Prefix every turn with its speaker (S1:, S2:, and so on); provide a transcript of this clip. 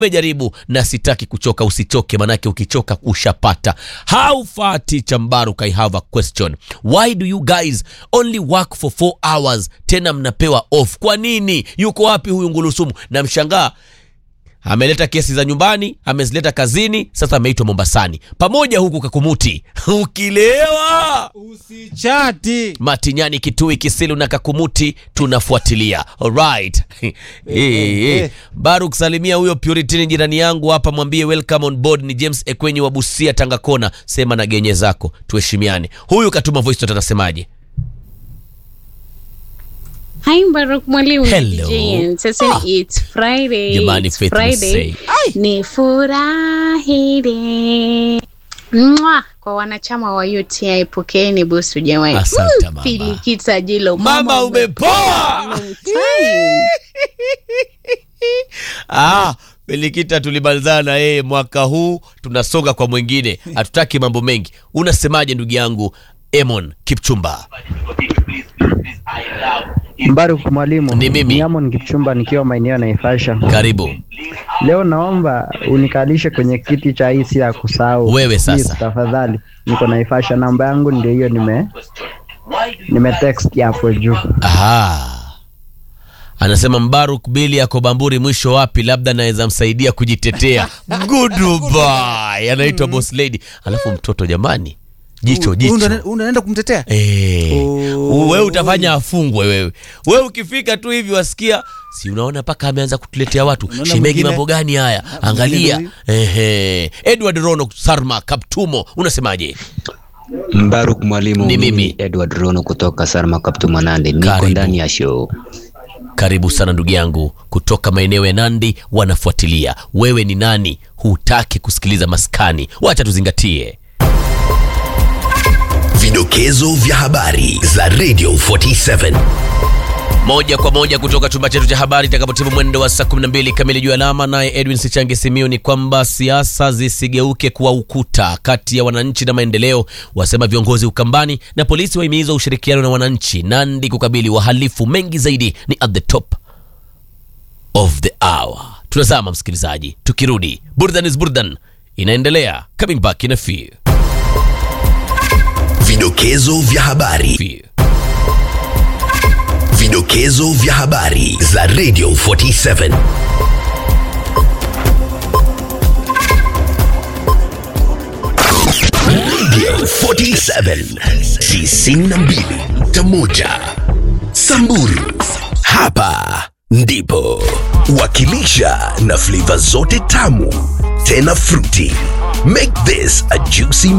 S1: Jaribu na sitaki kuchoka, usichoke manake ukichoka ushapata. How far teacher Mbaruk, I have a question. Why do you guys only work for 4 hours tena mnapewa off? Kwa nini? Yuko wapi huyu Ngulusumu? Na mshangaa ameleta kesi za nyumbani, amezileta kazini, sasa ameitwa Mombasani. Pamoja huku Kakumuti. Ukilewa
S2: usichati.
S1: Matinyani, Kitui, Kisilu na Kakumuti tunafuatilia. Alright. Baruk, salimia huyo Purity jirani yangu hapa, mwambie welcome on board. Ni James Ekwenyi wa Busia Tanga Kona. Sema na genye zako tuheshimiane. Huyu katuma voice note, atasemaje?
S3: Hi Mbaruk mwalimu.
S1: Hello.
S3: Sasa it's Friday.
S1: Jamani,
S3: it's
S1: Faith
S3: Friday. Ni furahide. Kwa wanachama wa UTI pokeeni busu jamani.
S1: Asante mama.
S3: Filikita Jilo.
S1: Mama umepoa. Filikita tulimalizana yeye mwaka huu, tunasonga kwa mwingine. Hatutaki mambo mengi. Unasemaje ndugu yangu Emon Kipchumba?
S4: Mbaruk mwalimu.
S1: Ni mimi.
S4: Emon Kipchumba nikiwa maeneo na Ifasha.
S1: Karibu.
S4: Leo naomba unikalishe kwenye kiti cha hisi ya kusahau.
S1: Wewe sasa.
S4: Please, tafadhali. Niko na Ifasha, namba yangu ndio hiyo, nime text hapo juu.
S1: Anasema Mbaruk Bili yako Bamburi mwisho wapi, labda naweza msaidia kujitetea. Goodbye. Anaitwa Boss Lady. Alafu mtoto jamani. Jicho.
S2: Unaenda kumtetea?
S1: Wewe utafanya afungwe wewe. Wewe ukifika tu hivi wasikia, si unaona paka ameanza kutuletea watu. Shemegi mambo gani haya? Angalia. Edward Rono Sarma Kaptumo, unasemaje?
S5: Mbaruk mwalimu.
S1: Ni mimi
S5: Edward Rono kutoka Sarma Kaptumo Nandi. Niko ndani ya show.
S1: Karibu sana ndugu yangu kutoka maeneo ya Nandi, wanafuatilia. Wewe ni nani? Hutaki kusikiliza maskani? Wacha tuzingatie.
S6: Vidokezo vya habari za Radio 47.
S1: Moja kwa moja kutoka chumba chetu cha habari itakapotimu mwendo wa saa 12 kamili juu alama, naye Edwin Sichange Simio. Ni kwamba siasa zisigeuke kuwa ukuta kati ya wananchi na maendeleo, wasema viongozi Ukambani, na polisi wahimiza ushirikiano na wananchi Nandi kukabili wahalifu. Mengi zaidi ni at the top of the hour. Tunazama msikilizaji, tukirudi Burdan is Burdan inaendelea. Coming back in a few.
S6: Vidokezo vya habari. Vidokezo vya habari za Radio 47. Radio 47 92.1 Samburu. Hapa ndipo wakilisha na flavor zote tamu tena fruity. Make this a juicy